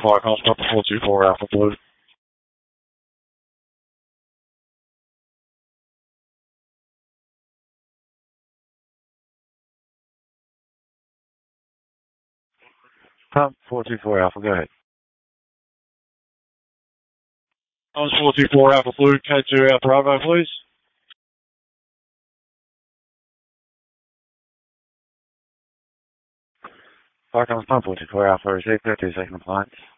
Flight Contact 424 Alpha Blue. Pump 424 Alpha, go ahead. On 424 Alpha Blue, K2 Alpha Bravo, please. Flight Contact 424 Alpha, receive 32 second appliance.